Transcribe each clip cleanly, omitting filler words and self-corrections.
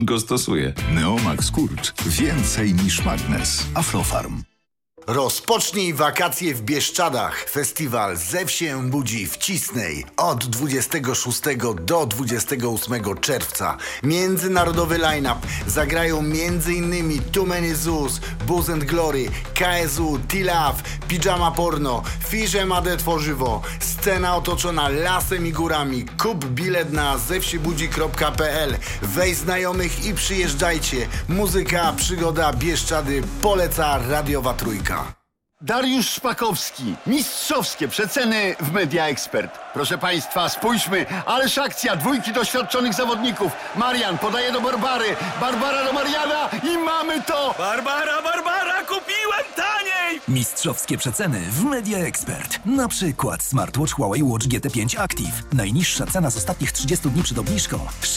go stosuje. Neomax Kurcz. Więcej niż magnes. Aflofarm. Rozpocznij wakacje w Bieszczadach. Festiwal Zew się budzi w Cisnej od 26 do 28 czerwca. Międzynarodowy line-up. Zagrają m.in. Too Many Zoos, Booze and Glory, KSU, T-Love, Pijama Porno, Fisze Made Tworzywo. Scena otoczona lasem i górami. Kup bilet na zewsiebudzi.pl. Weź znajomych i przyjeżdżajcie. Muzyka, przygoda, Bieszczady. Poleca Radiowa Trójka. Dariusz Szpakowski. Mistrzowskie przeceny w Media Expert. Proszę Państwa, spójrzmy. Ależ akcja, dwójki doświadczonych zawodników. Marian podaje do Barbary. Barbara do Mariana i mamy to! Barbara, kupiłem taniej! Mistrzowskie przeceny w Media Expert. Na przykład smartwatch Huawei Watch GT5 Active. Najniższa cena z ostatnich 30 dni przed obniżką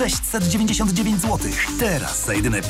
699 zł. Teraz za jedyne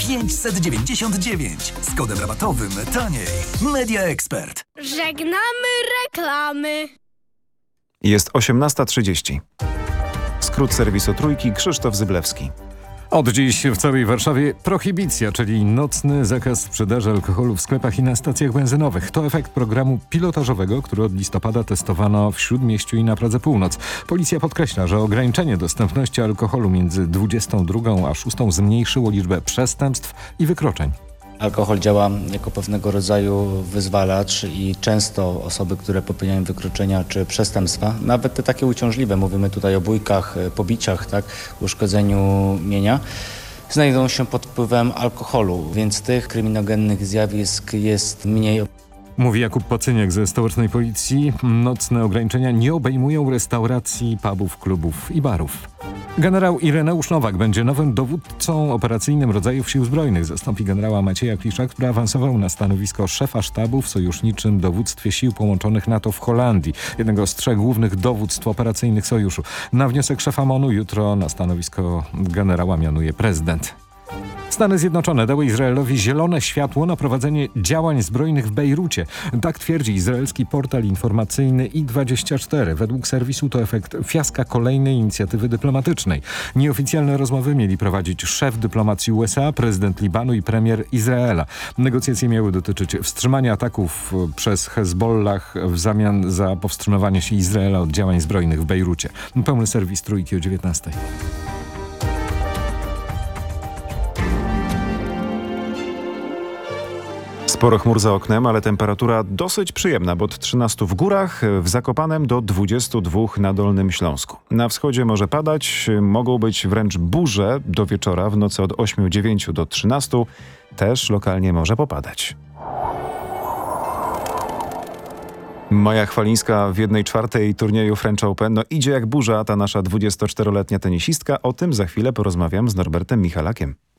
599. Z kodem rabatowym taniej. Media Expert. Żegnamy reklamy. Jest 18:30. Skrót serwisu Trójki, Krzysztof Zyblewski. Od dziś w całej Warszawie prohibicja, czyli nocny zakaz sprzedaży alkoholu w sklepach i na stacjach benzynowych. To efekt programu pilotażowego, który od listopada testowano w Śródmieściu i na Pradze Północ. Policja podkreśla, że ograniczenie dostępności alkoholu między 22 a 6 zmniejszyło liczbę przestępstw i wykroczeń. Alkohol działa jako pewnego rodzaju wyzwalacz i często osoby, które popełniają wykroczenia czy przestępstwa, nawet te takie uciążliwe, mówimy tutaj o bójkach, pobiciach, tak, uszkodzeniu mienia, znajdują się pod wpływem alkoholu, więc tych kryminogennych zjawisk jest mniej. Mówi Jakub Pacyniak ze stołecznej policji. Nocne ograniczenia nie obejmują restauracji, pubów, klubów i barów. Generał Ireneusz Nowak będzie nowym dowódcą operacyjnym rodzajów Sił Zbrojnych. Zastąpi generała Macieja Klisza, który awansował na stanowisko szefa sztabu w sojuszniczym dowództwie Sił Połączonych NATO w Holandii, jednego z 3 głównych dowództw operacyjnych sojuszu. Na wniosek szefa MON-u jutro na stanowisko generała mianuje prezydent. Stany Zjednoczone dały Izraelowi zielone światło na prowadzenie działań zbrojnych w Bejrucie. Tak twierdzi izraelski portal informacyjny I24. Według serwisu to efekt fiaska kolejnej inicjatywy dyplomatycznej. Nieoficjalne rozmowy mieli prowadzić szef dyplomacji USA, prezydent Libanu i premier Izraela. Negocjacje miały dotyczyć wstrzymania ataków przez Hezbollah w zamian za powstrzymywanie się Izraela od działań zbrojnych w Bejrucie. Pełny serwis Trójki o 19:00. Sporo chmur za oknem, ale temperatura dosyć przyjemna, bo od 13 w górach, w Zakopanem do 22 na Dolnym Śląsku. Na wschodzie może padać, mogą być wręcz burze do wieczora, w nocy od 8-9 do 13 też lokalnie może popadać. Maja Chwalińska w 1/4 turnieju French Open. No idzie jak burza ta nasza 24-letnia tenisistka. O tym za chwilę porozmawiam z Norbertem Michalakiem.